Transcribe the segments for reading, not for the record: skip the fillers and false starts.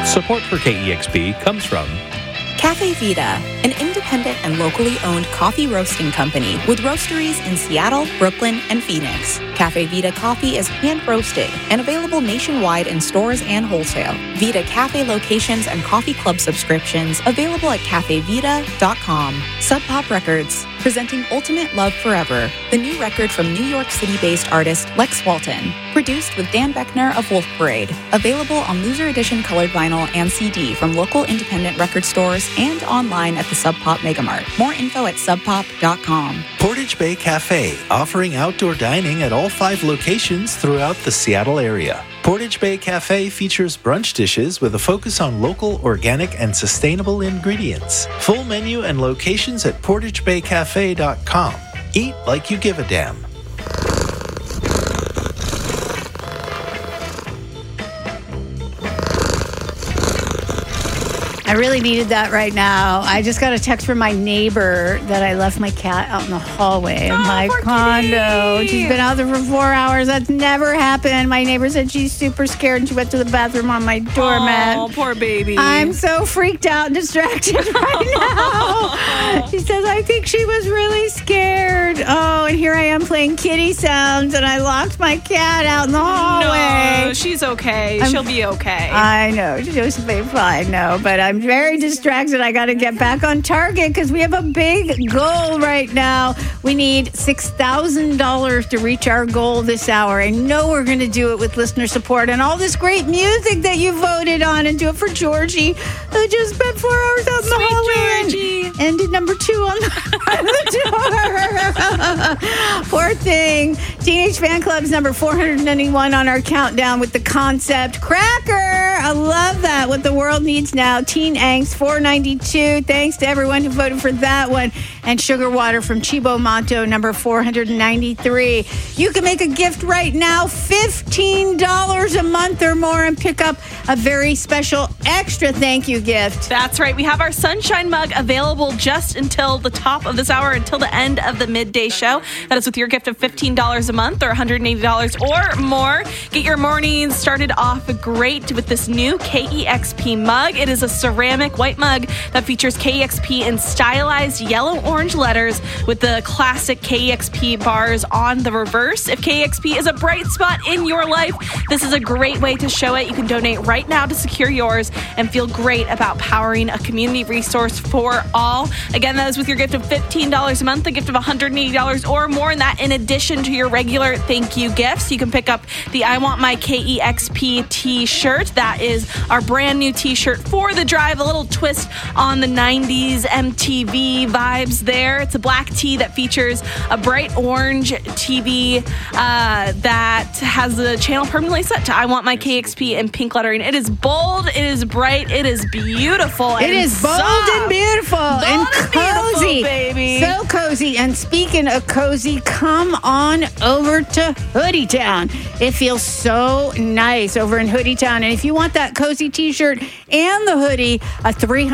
Support for KEXP comes from Cafe Vita, an independent and locally owned coffee roasting company with roasteries in Seattle, Brooklyn, and Phoenix. Cafe Vita coffee is hand-roasted and available nationwide in stores and wholesale. Vita Cafe locations and coffee club subscriptions available at cafevita.com. Sub Pop Records, presenting Ultimate Love Forever, the new record from New York City-based artist Lex Walton. Produced with Dan Beckner of Wolf Parade. Available on Loser Edition colored vinyl and CD from local independent record stores and online at the Sub Pop Megamart. More info at subpop.com. Portage Bay Cafe, offering outdoor dining at all 5 locations throughout the Seattle area. Portage Bay Cafe features brunch dishes with a focus on local, organic, and sustainable ingredients. Full menu and locations at portagebaycafe.com. Eat like you give a damn. I really needed that right now. I just got a text from my neighbor that I left my cat out in the hallway of my condo. Kitty. She's been out there for 4 hours. That's never happened. My neighbor said she's super scared and she went to the bathroom on my doormat. Oh, poor baby. I'm so freaked out and distracted right now. She says, I think she was really scared. Oh, and here I am playing kitty sounds and I locked my cat out in the hallway. No, she's okay. She'll be okay. I know. She'll be fine. No, but I'm very distracted. I got to get back on target because we have a big goal right now. We need $6,000 to reach our goal this hour. I know we're going to do it with listener support and all this great music that you voted on, and do it for Georgie, who just spent 4 hours out in the hallway. Georgie. And did number 2 on the door. Poor thing. Teenage Fan Club's number 491 on our countdown with the concept Cracker. I love that. What the world needs now. Teen Angst 492. Thanks to everyone who voted for that one. And Sugar Water from Chibo Monto, number 493. You can make a gift right now, $15 a month or more, and pick up a very special extra thank you gift. That's right. We have our Sunshine Mug available just until the top of this hour, until the end of the midday show. That is with your gift of $15 a month or $180 or more. Get your mornings started off great with this new KEXP mug. It is a ceramic white mug that features KEXP in stylized yellow-orange letters with the classic KEXP bars on the reverse. If KEXP is a bright spot in your life, this is a great way to show it. You can donate right now to secure yours and feel great about powering a community resource for all. Again, that is with your gift of $15 a month, a gift of $180 or more, and that in addition to your regular thank you gifts. You can pick up the I Want My KEXP t-shirt. That is our brand new t-shirt for the drive, a little twist on the 90s MTV vibes there. It's a black tee that features a bright orange TV that has the channel permanently set to I Want My KEXP in pink lettering. It is bold, it is bright, it is beautiful. It is bold and beautiful and cozy, baby. So cozy. And speaking of cozy, come on over to Hoodie Town. It feels so nice over in Hoodie Town. And if you want that cozy t-shirt and the hoodie, a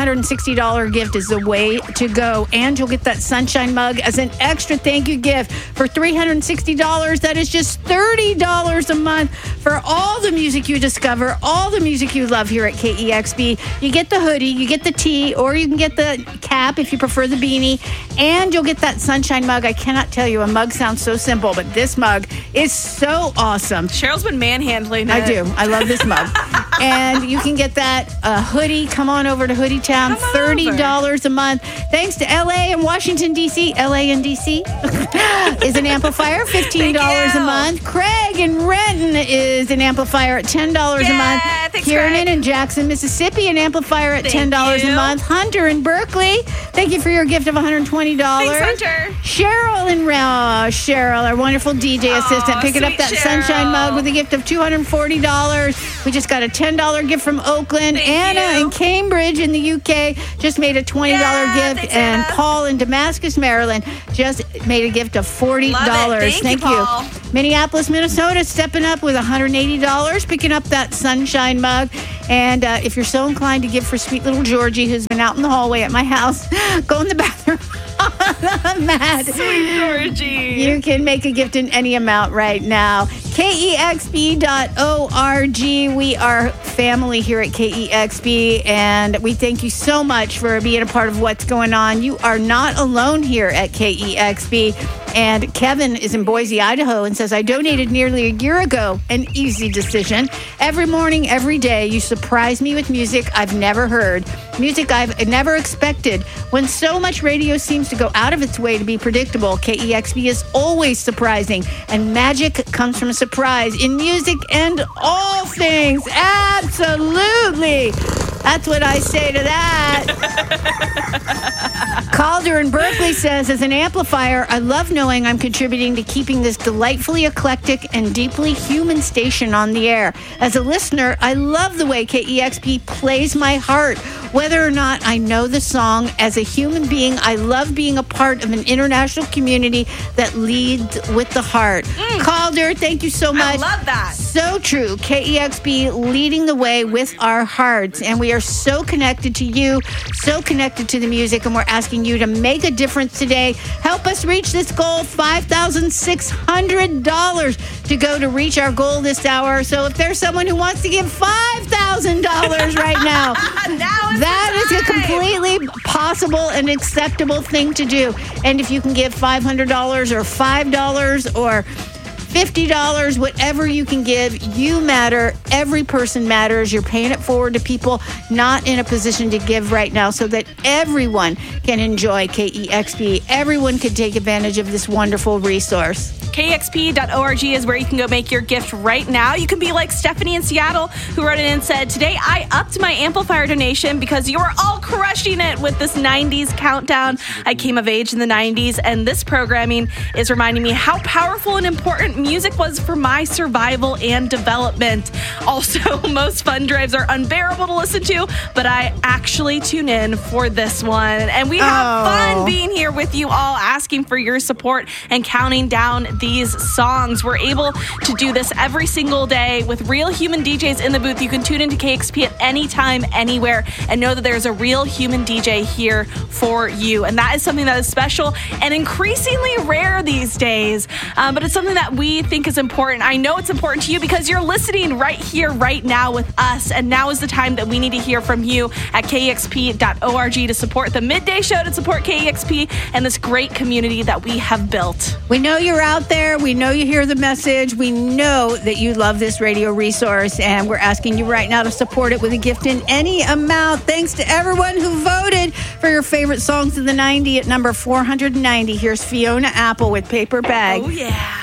$360 gift is the way to go. And you'll get that Sunshine Mug as an extra thank you gift for $360. That is just $30 a month for all the music you discover, all the music you love here at KEXP. You get the hoodie, you get the tee, or you can get the cap if you prefer the beanie, and you'll get that Sunshine Mug. I cannot tell you, a mug sounds so simple, but this mug is so awesome. Cheryl's been manhandling it. I do. I love this mug. And you can get that hoodie. Come on over to Hoodie Town, $30 a month. Thanks to LA and Washington, D.C. LA and D.C. is an amplifier, $15 a month. Craig in Renton is an amplifier at $10 a month. Thanks, Kieran Craig. in Jackson, Mississippi, an amplifier at Thank $10 you. a month. Hunter in Berkeley, thank you for your gift of $120. Thanks, Hunter. Cheryl in Cheryl, our wonderful DJ assistant, picking up sweet that Cheryl. Sunshine Mug with a gift of $240. We just got a $10 gift from Oakland. Thank Anna you. in Cambridge in the UK just made a $20 gift. thanks, And Anna. Paul in Damascus, Maryland just made a gift of $40. Love it. Thank you, Paul. Minneapolis, Minnesota stepping up with $180, picking up that Sunshine Mug. And if you're so inclined to give for sweet little Georgie, who's been out in the hallway at my house, go in the bathroom Matt. Sweet Georgie. You can make a gift in any amount right now. KEXP.org. We are family here at KEXP, and we thank you so much for being a part of what's going on. You are not alone here at KEXP. And Kevin is in Boise, Idaho, and says, I donated nearly a year ago. An easy decision. Every morning, every day, you surprise me with music I've never heard. Music I've never expected. When so much radio seems to go out of its way to be predictable, KEXP is always surprising. And magic comes from surprise in music and all things. Absolutely. That's what I say to that. Calder in Berkeley says, as an amplifier, I love knowing I'm contributing to keeping this delightfully eclectic and deeply human station on the air. As a listener, I love the way KEXP plays my heart. Whether or not I know the song, as a human being, I love being a part of an international community that leads with the heart. Calder, thank you so much. I love that. So true. KEXP leading the way with our hearts. And we are so connected to you, so connected to the music, and we're asking you to make a difference today. Help us reach this goal, $5,600 to go to reach our goal this hour. So if there's someone who wants to give $5,000 right now, that is a completely possible and acceptable thing to do. And if you can give $500 or $5 or $50, whatever you can give, you matter. Every person matters. You're paying it forward to people not in a position to give right now so that everyone can enjoy KEXP. Everyone can take advantage of this wonderful resource. KEXP.org is where you can go make your gift right now. You can be like Stephanie in Seattle, who wrote in and said, today I upped my amplifier donation because you are all crushing it with this 90s countdown. I came of age in the 90s, and this programming is reminding me how powerful and important music was for my survival and development. Also, most fun drives are unbearable to listen to, but I actually tune in for this one. And we have fun being here with you all, asking for your support and counting down these songs. We're able to do this every single day with real human DJs in the booth. You can tune into KEXP at any time, anywhere, and know that there's a real human DJ here for you. And that is something that is special and increasingly rare these days. But it's something that we think is important. I know it's important to you because you're listening right here, right now with us. And now is the time that we need to hear from you at KEXP.org to support the midday show, to support KEXP and this great community that we have built. We know you're out there. We know you hear the message. We know that you love this radio resource, and we're asking you right now to support it with a gift in any amount. Thanks to everyone who voted for your favorite songs of the 90s at number 490. Here's Fiona Apple with Paper Bag. Oh, yeah.